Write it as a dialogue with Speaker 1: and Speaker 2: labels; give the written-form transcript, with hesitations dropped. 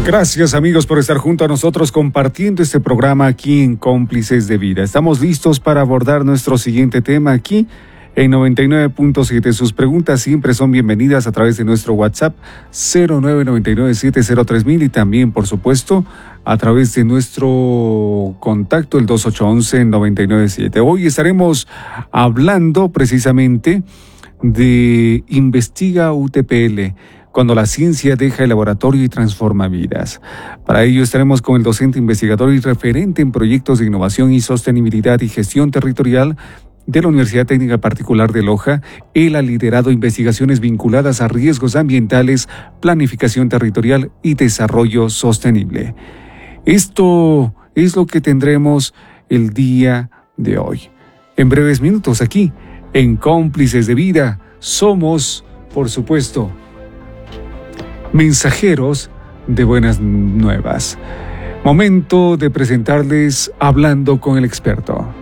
Speaker 1: Gracias amigos por estar junto a nosotros compartiendo este programa aquí en Cómplices de Vida. Estamos listos para abordar nuestro siguiente tema aquí en 99.7. Sus preguntas siempre son bienvenidas a través de nuestro WhatsApp 0999703000 y también, por supuesto, a través de nuestro contacto el 2811-997. Hoy estaremos hablando precisamente de Investiga UTPL, cuando la ciencia deja el laboratorio y transforma vidas. Para ello estaremos con el docente investigador y referente en proyectos de innovación y sostenibilidad y gestión territorial de la Universidad Técnica Particular de Loja. Él ha liderado investigaciones vinculadas a riesgos ambientales, planificación territorial y desarrollo sostenible. Esto es lo que tendremos el día de hoy. En breves minutos aquí, en Cómplices de Vida, somos, por supuesto, mensajeros de buenas nuevas. Momento de presentarles Hablando con el Experto.